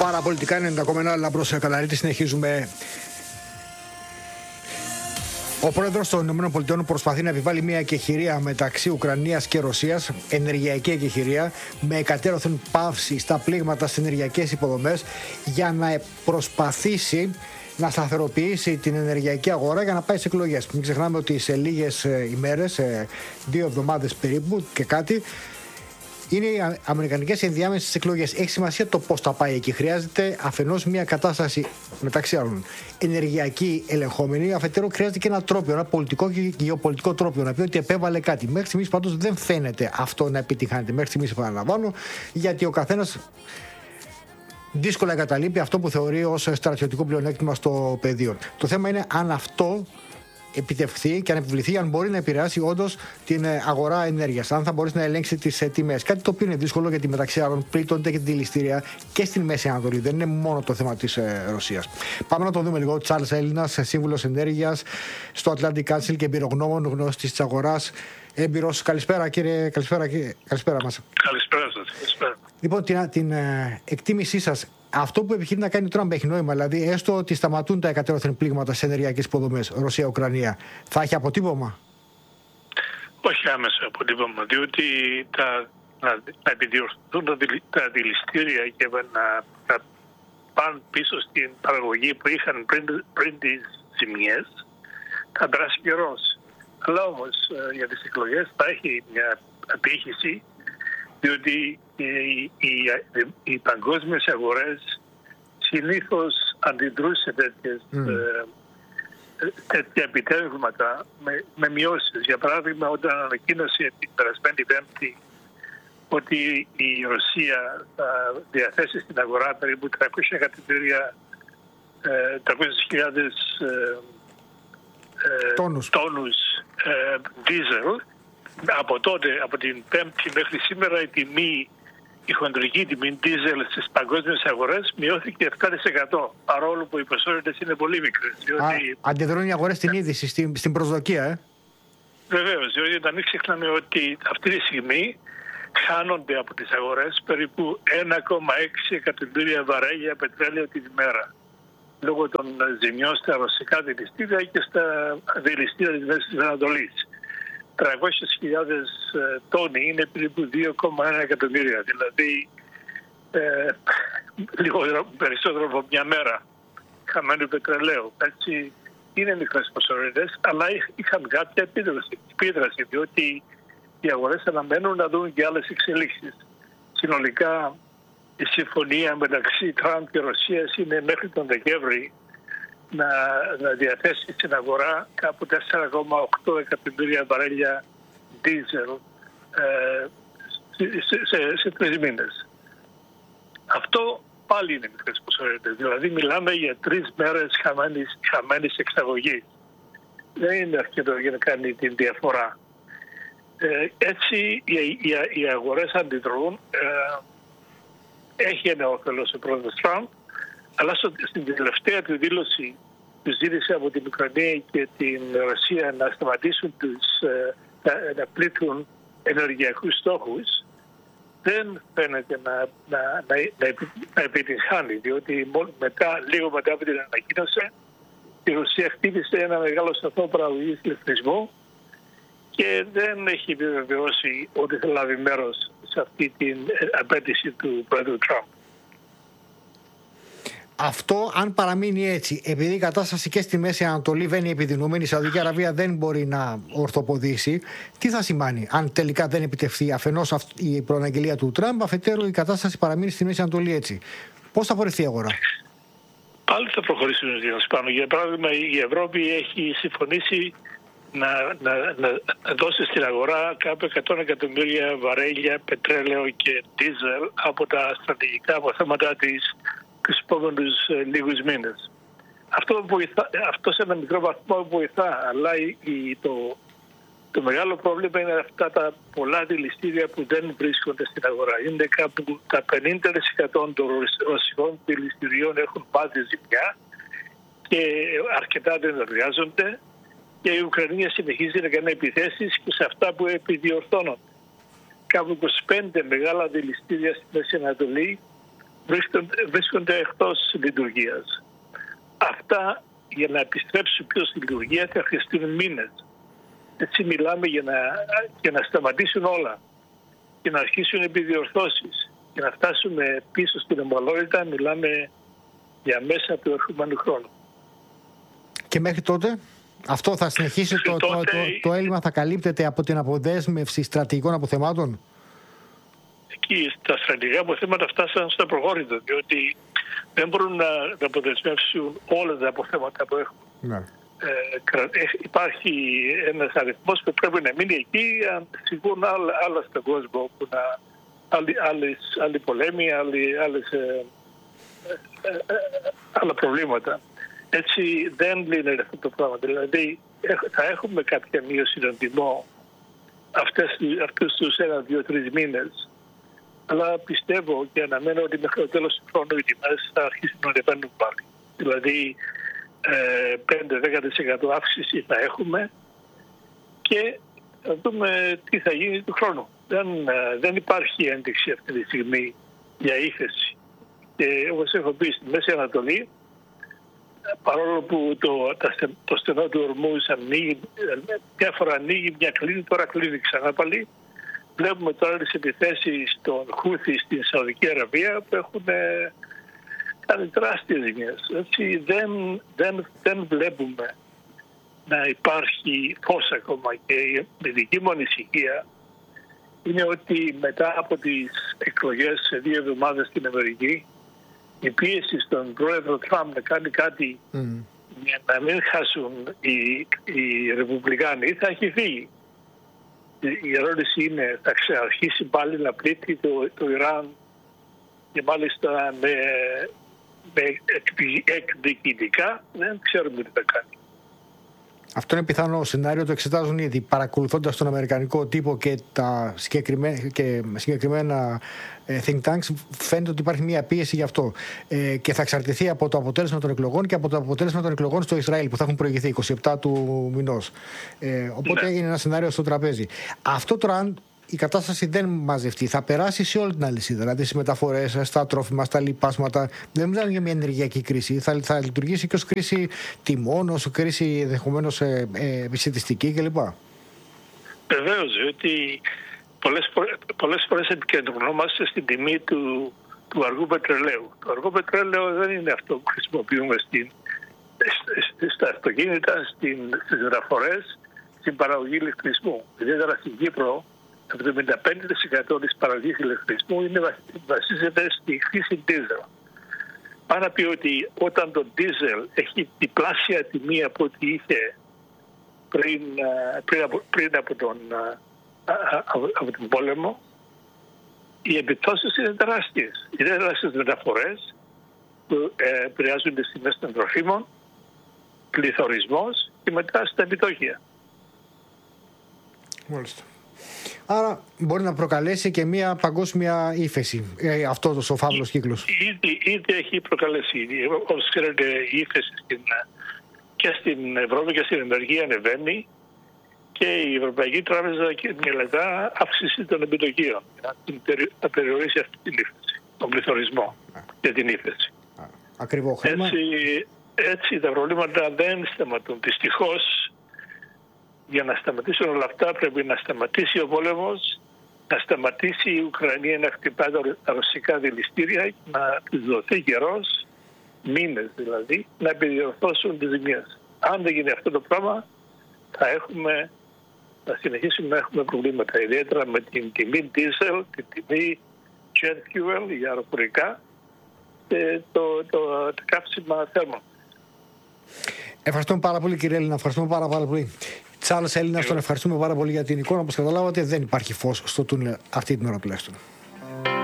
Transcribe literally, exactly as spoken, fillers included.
Παραπολιτικά ενενήντα κόμμα ένα Λάμπρος Καταρίτη. Συνεχίζουμε. Ο πρόεδρος των ΗΠΑ προσπαθεί να επιβάλλει μια εκεχηρία μεταξύ Ουκρανίας και Ρωσίας, ενεργειακή εκεχηρία, με εκατέρωθεν παύση στα πλήγματα στις ενεργειακές υποδομές, για να προσπαθήσει να σταθεροποιήσει την ενεργειακή αγορά για να πάει σε εκλογές. Μην ξεχνάμε ότι σε λίγες ημέρες, σε δύο εβδομάδες περίπου και κάτι, είναι οι αμερικανικές ενδιάμεσες εκλογές. Έχει σημασία το πώς θα πάει εκεί. Χρειάζεται αφενός μια κατάσταση, μεταξύ άλλων, ενεργειακή ελεγχόμενη, αφετέρου χρειάζεται και ένα τρόπιο, ένα πολιτικό και γεωπολιτικό τρόπιο, να πει ότι επέβαλε κάτι. Μέχρι στιγμής πάντως δεν φαίνεται αυτό να επιτυχάνεται. Μέχρι στιγμής, επαναλαμβάνω, γιατί ο καθένας δύσκολα εγκαταλείπει αυτό που θεωρεί ως στρατιωτικό πλεονέκτημα στο πεδίο. Το θέμα είναι αν αυτό επιτευχθεί και αν επιβληθεί, αν μπορεί να επηρεάσει όντως την αγορά ενέργειας, αν θα μπορέσει να ελέγξει τις τιμές. Κάτι το οποίο είναι δύσκολο, γιατί μεταξύ άλλων πλήττονται και τη δηληστήρια και στην Μέση Ανατολή. Δεν είναι μόνο το θέμα της ε, Ρωσίας. Πάμε να το δούμε λίγο. Τσάρλς Έλληνας, σύμβουλος ενέργειας στο Atlantic Council και εμπειρογνώμων, γνώστης της αγοράς. Έμπειρος. Καλησπέρα, κύριε. Καλησπέρα, κύριε. Καλησπέρα μας. Καλησπέρα σας. Καλησπέρα. Λοιπόν, την, την ε, εκτίμησή σας. Αυτό που επιχειρεί να κάνει ο Τραμπ έχει νόημα, δηλαδή έστω ότι σταματούν τα εκατέρωθεν πλήγματα σε ενεργειακές υποδομές Ρωσία-Ουκρανία, θα έχει αποτύπωμα? Όχι άμεσο αποτύπωμα, διότι τα, να, να επιδιορθούν τα, τα δηληστήρια και να, να πάνε πίσω στην παραγωγή που είχαν πριν, πριν τις ζημιές, θα περάσει καιρός. Αλλά όμως για τις εκλογές θα έχει μια απήχηση, διότι οι, οι, οι, οι παγκόσμιες αγορές συνήθως αντιδρούν σε τέτοιες, mm. ε, τέτοια επιτεύγματα με, με μειώσεις. Για παράδειγμα, όταν ανακοίνωσε την περασμένη Πέμπτη ότι η Ρωσία θα διαθέσει στην αγορά περίπου τριακόσια εκατομμύρια ε, τριακόσιες χιλιάδες ε, ε, τόνους, τόνους ε, δίζελ, από τότε, από την Πέμπτη μέχρι σήμερα, η τιμή, η χοντρική τιμή δίζελ στις παγκόσμιες αγορές μειώθηκε επτά τοις εκατό, παρόλο που οι ποσότητες είναι πολύ μικρές. Διότι... Αντιδρούν οι αγορές στην είδηση, στην, στην προσδοκία, ε? Βεβαίως, διότι να μην ξεχνάμε ότι αυτή τη στιγμή χάνονται από τις αγορές περίπου ένα κόμμα έξι εκατομμύρια βαρέλια πετρέλαιο την ημέρα, λόγω των ζημιών στα ρωσικά δηληστήρια και στα δηληστήρια της Μέσης Ανατολής. τριακόσιες χιλιάδες τόνοι είναι περίπου δύο κόμμα ένα εκατομμύρια, δηλαδή ε, λίγο περισσότερο από μια μέρα χαμένου πετρελαίου. Έτσι, είναι μικρές ποσότητες, αλλά είχαν κάποια επίδραση, επίδραση, διότι οι αγορές αναμένουν να δουν και άλλες εξελίξεις. Συνολικά η συμφωνία μεταξύ Τραμπ και Ρωσίας είναι μέχρι τον Δεκέμβρη να, να διαθέσει στην αγορά κάπου τέσσερα κόμμα οκτώ εκατομμύρια βαρέλια δίζελ ε, σε, σε, σε τρεις μήνες. Αυτό πάλι είναι μικρές ποσότητες. Δηλαδή μιλάμε για τρεις μέρες χαμένης, χαμένης εξαγωγής. Δεν είναι αρκετό για να κάνει την διαφορά. Ε, έτσι οι, οι, οι αγορές αντιδρούν. Ε, έχει ένα όφελος ο πρόεδρος Τραμπ, αλλά στο, στην τελευταία του δήλωση που ζήτησε από την Ουκρανία και την Ρωσία να σταματήσουν τους, ε, να, να πλήττουν ενεργειακούς στόχους, δεν φαίνεται να, να, να, να, να επιτυγχάνει, διότι μετά, λίγο μετά από την ανακοίνωση, η Ρωσία χτύπησε ένα μεγάλο σταθμό παραγωγής ηλεκτρισμού και δεν έχει επιβεβαιώσει ότι θα λάβει μέρος σε αυτή την απέτηση του πρόεδρου Τραμπ. Αυτό, αν παραμείνει έτσι, επειδή η κατάσταση και στη Μέση Ανατολή βαίνει επιδεινούμενη, η Σαουδική Αραβία δεν μπορεί να ορθοποδήσει, τι θα σημαίνει αν τελικά δεν επιτευχθεί αφενός η προαναγγελία του Τραμπ, αφετέρου η κατάσταση παραμείνει στη Μέση Ανατολή έτσι? Πώς θα πορευτεί η αγορά? Πάλι θα προχωρήσουν οι δύο πάνω. Για παράδειγμα, η Ευρώπη έχει συμφωνήσει να, να, να δώσει στην αγορά κάπου εκατό εκατομμύρια βαρέλια πετρέλαιο και δίζελ από τα στρατηγικά αποθέματα της τους επόμενους ε, λίγους μήνες. Αυτό, βοηθά, αυτό σε ένα μικρό βαθμό βοηθά, αλλά η, η, το, το μεγάλο πρόβλημα είναι αυτά τα πολλά δηληστήρια που δεν βρίσκονται στην αγορά. Είναι κάπου τα πενήντα τοις εκατό των ρωσικών δηληστηριών έχουν πάθει ζημιά και αρκετά δεν εργάζονται, και η Ουκρανία συνεχίζει να κάνει επιθέσεις και σε αυτά που επιδιορθώνονται. Κάπου είκοσι πέντε μεγάλα δηληστήρια στη Μέση Ανατολή βρίσκονται, βρίσκονται εκτός λειτουργίας. Αυτά για να επιστρέψουν πίσω στη λειτουργία θα χρειαστούν μήνες. Έτσι μιλάμε για να, για να σταματήσουν όλα και να αρχίσουν επιδιορθώσεις και να φτάσουμε πίσω στην ομαλότητα, μιλάμε για μέσα του ερχομένου χρόνου. Και μέχρι τότε αυτό θα συνεχίσει, το, τότε... το, το, το έλλειμμα θα καλύπτεται από την αποδέσμευση στρατηγικών αποθεμάτων? Εκεί στα στρατηγικά αποθέματα φτάσαν στα προχώρητα, διότι δεν μπορούν να, να αποδεσμεύσουν όλα τα αποθέματα που έχουν. Ναι. Ε, υπάρχει ένας αριθμός που πρέπει να μείνει εκεί, αν σηκούν άλλα, άλλα στον κόσμο, που να, άλλοι, άλλες, άλλοι πολέμοι, άλλοι, άλλες, ε, ε, ε, άλλα προβλήματα. Έτσι δεν λύνεται αυτό το πράγμα. Δηλαδή θα έχουμε κάποια μείωση των τιμών αυτούς τους ένα, δύο, τρεις μήνες. Αλλά πιστεύω και αναμένω ότι μέχρι το τέλος του χρόνου οι τιμές θα αρχίσουν να ανεβαίνουν πάλι. Δηλαδή πέντε με δέκα τοις εκατό αύξηση θα έχουμε και θα δούμε τι θα γίνει του χρόνου. Δεν, δεν υπάρχει ένδειξη αυτή τη στιγμή για ύφεση. Και όπως έχω πει, στη Μέση Ανατολή, παρόλο που το, το στενό του Ορμούζ ανοίγει, μια φορά ανοίγει, μια κλείνει, τώρα κλείνει ξανά πάλι. Βλέπουμε τώρα τις επιθέσεις των Χούθι στην Σαουδική Αραβία που έχουν κάνει τεράστιες ζημιές. Έτσι δεν, δεν, δεν βλέπουμε να υπάρχει φως ακόμα, και η δική μου ανησυχία είναι ότι μετά από τις εκλογές σε δύο εβδομάδες στην Αμερική, η πίεση στον πρόεδρο Τραμπ να κάνει κάτι mm. για να μην χάσουν οι, οι Ρεπουμπλικάνοι θα έχει φύγει. Η ερώτηση είναι, θα ξαναρχίσει πάλι να πλήττει το, το Ιράν και μάλιστα με, με εκδικητικά? Δεν ξέρουμε τι θα κάνει. Αυτό είναι πιθανό σενάριο, το εξετάζουν ήδη παρακολουθώντας τον αμερικανικό τύπο και τα συγκεκριμένα, και συγκεκριμένα think tanks. Φαίνεται ότι υπάρχει μια πίεση γι' αυτό ε, και θα εξαρτηθεί από το αποτέλεσμα των εκλογών και από το αποτέλεσμα των εκλογών στο Ισραήλ που θα έχουν προηγηθεί εικοστή εβδόμη του μηνός. Ε, οπότε ναι. είναι ένα σενάριο στο τραπέζι. Αυτό τώρα, αν η κατάσταση δεν μαζευτεί, θα περάσει σε όλη την αλυσίδα, δηλαδή στις μεταφορές, στα τρόφιμα, στα λοιπάσματα. Δεν μιλάμε για μια ενεργειακή κρίση. Θα, θα λειτουργήσει και ως κρίση τιμών, ως κρίση ενδεχομένως ε, ε, επιστημιστική κλπ. Βεβαίως, διότι πολλές, πολλές φορές επικεντρωνόμαστε στην τιμή του, του αργού πετρελαίου. Το αργό πετρέλαιο δεν είναι αυτό που χρησιμοποιούμε στην, στα αυτοκίνητα, στην, στις μεταφορές, στην παραγωγή ηλεκτρισμού. Ιδιαίτερα στην Κύπρο, το εβδομήντα πέντε τοις εκατό της παραγωγής ηλεκτρισμού είναι, βασίζεται στη χρήση δίζελ. Πάνω να πει ότι όταν το δίζελ έχει διπλάσια τιμή από ό,τι είχε πριν, πριν, από, πριν από, τον, από, από τον πόλεμο, οι επιπτώσεις είναι τεράστιες. Ιδιαίτερα στις μεταφορές που ε, επηρεάζουν τις τιμές των τροφίμων, πληθωρισμός και μετά στα επιτόκια. Μάλιστα. Άρα μπορεί να προκαλέσει και μια παγκόσμια ύφεση, ε, αυτό ο φαύλος κύκλος. Ήδη, ήδη έχει προκαλέσει. Όπως ξέρετε, η ύφεση στην, και στην Ευρώπη και στην ενεργεία ανεβαίνει και η Ευρωπαϊκή Τράπεζα μελετά αύξηση των επιτοκίων να περιορίσει αυτή την ύφεση, τον πληθωρισμό και την ύφεση. Ακριβό χρήμα. Έτσι, έτσι τα προβλήματα δεν σταματούν. Δυστυχώς, για να σταματήσουν όλα αυτά πρέπει να σταματήσει ο πόλεμος, να σταματήσει η Ουκρανία να χτυπά τα ρωσικά δηληστήρια και να της δοθεί καιρός, μήνες δηλαδή, να επιδιορθώσουν τις ζημιές. Αν δεν γίνει αυτό το πράγμα, θα, έχουμε, θα συνεχίσουμε να έχουμε προβλήματα, ιδιαίτερα με την τιμή diesel, την τιμή jet fuel για αεροπορικά και το, το, το καύσιμα θέρμων. Ευχαριστούμε πάρα πολύ, κύριε Έλληνα, ευχαριστούμε πάρα, πάρα πολύ. Τσάρλς Έλληνας, τον ευχαριστούμε πάρα πολύ για την εικόνα. Όπως καταλάβατε, δεν υπάρχει φως στο τούνελ αυτή την ώρα τουλάχιστον.